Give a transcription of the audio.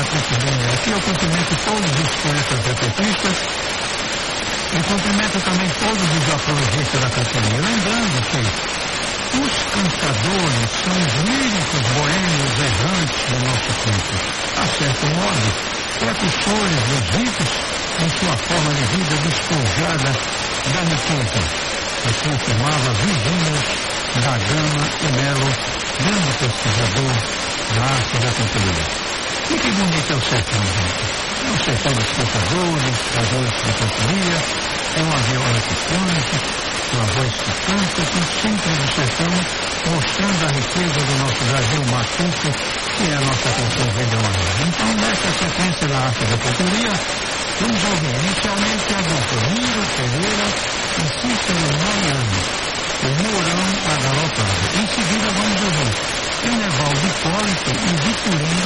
Aqui eu cumprimento todos os poetas repetistas e cumprimento também todos os apologistas da cantoria. Lembrando que os cantadores são os líricos boêmios errantes do nosso tempo. A certo modo, precursores dos ritos em sua forma de vida despojada da riqueza. Assim afirmava Virgínio da Gama e Melo, grande pesquisador da arte da cantoria. E que bonito é o sertão, gente. É o sertão dos cantadores, cantadores da cantoria, é uma viola que canta, uma voz que canta, que sempre do sertão, mostrando a riqueza do nosso Brasil matuto, que é a nossa canção Verde Amarela. Então, nessa sequência da arte da cantoria, vamos ouvir inicialmente a dupla Miro Pereira e Cícero Mariano, o Mourão Agalopado. Em seguida, vamos ouvir Enevaldo Hipólito e Vitorino